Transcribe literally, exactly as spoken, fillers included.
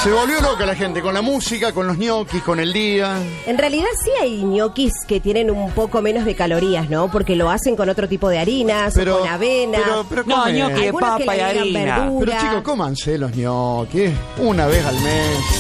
Se volvió loca la gente con la música, con los ñoquis, con el día. En realidad sí hay ñoquis que tienen un poco menos de calorías, ¿no? Porque lo hacen con otro tipo de harinas, Pero- o con avena. pero- pero No, comen. ñoqui de Algunos que papa y le agregan harina. verdura. Pero chicos, cómanse los ñoquis una vez al mes.